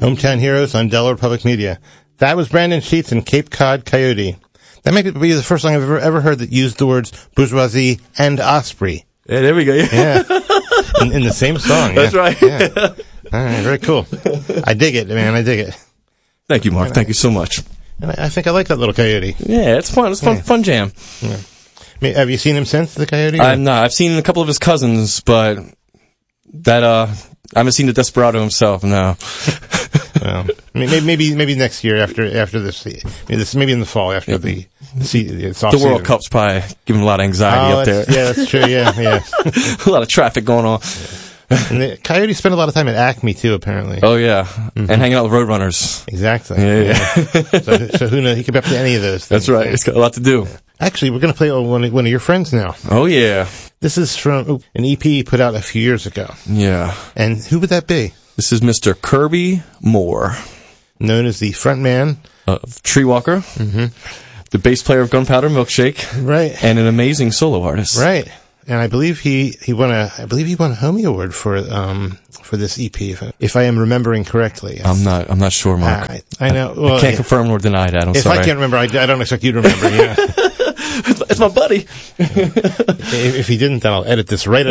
Hometown Heroes on Delaware Public Media. That was Brandon Sheets and Cape Cod Coyote. That may be the first song I've ever heard that used the words bourgeoisie and osprey. Yeah, there we go. Yeah. In the same song. That's right. Yeah. All right, very cool. I dig it, man. I dig it. Thank you, Mark. Thank you so much. And I think I like that little coyote. Yeah, it's fun. It's fun jam. Yeah. I mean, have you seen him since, the coyote? I'm not. I've seen a couple of his cousins, but I haven't seen the Desperado himself. No. Well, maybe next year after this, maybe in the fall after the World Cup's probably giving a lot of anxiety up there. Yeah, that's true. Yeah. A lot of traffic going on. And the Coyote spent a lot of time at Acme too, apparently. Oh yeah, and hanging out with Roadrunners. Exactly. Yeah. So who knows? He could be up to any of those things. That's right. It's got a lot to do. Actually, we're going to play one of your friends now. Oh yeah. This is from an EP he put out a few years ago. Yeah. And who would that be? This is Mr. Kirby Moore, known as the front man of Treewalker, the bass player of Gunpowder Milkshake, right, and an amazing solo artist, right. And I believe he won a Homie Award for this EP, if I am remembering correctly. I'm not sure, Mark. I know. Well, I can't confirm nor deny that. I'm sorry. If I can't remember, I don't expect you to remember. Yeah. It's my buddy. If he didn't, then I'll edit this right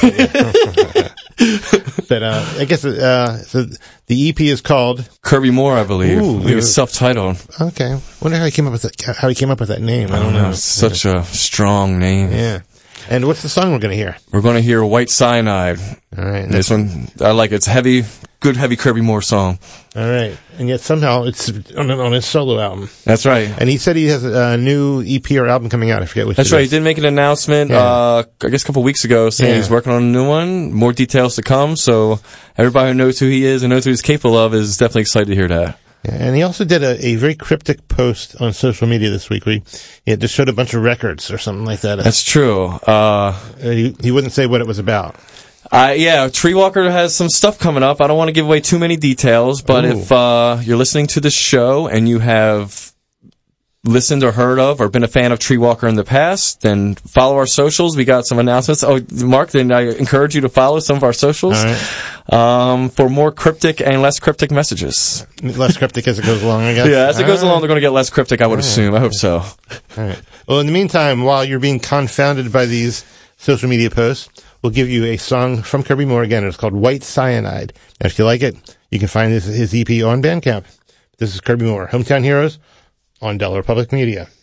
out. But I guess so the EP is called Kirby Moore, I believe. Ooh, it was self-titled. Okay, wonder how he came up with that name. I don't know. It's such a strong name. Yeah. And what's the song we're going to hear? We're going to hear White Cyanide. All right. This one, I like it. It's heavy, good heavy Kirby Moore song. All right. And yet somehow it's on his solo album. That's right. And he said he has a new EP or album coming out. I forget which. That's right. He did make an announcement, I guess a couple weeks ago, saying he's working on a new one. More details to come. So everybody who knows who he is and knows what he's capable of is definitely excited to hear that. Yeah, and he also did a very cryptic post on social media this week where he just showed a bunch of records or something like that. That's true. He wouldn't say what it was about. Yeah, Treewalker has some stuff coming up. I don't want to give away too many details, but if you're listening to this show and you have listened or heard of or been a fan of Treewalker in the past, then follow our socials. We got some announcements. Oh, Mark, then I encourage you to follow some of our socials. All right. For more cryptic and less cryptic messages. Less cryptic as it goes along, I guess. Yeah, as it goes along, they're going to get less cryptic, I would assume. I hope so. All right. Well, in the meantime, while you're being confounded by these social media posts, we'll give you a song from Kirby Moore again. It's called White Cyanide. And if you like it, you can find his EP on Bandcamp. This is Kirby Moore, Hometown Heroes on Delaware Public Media.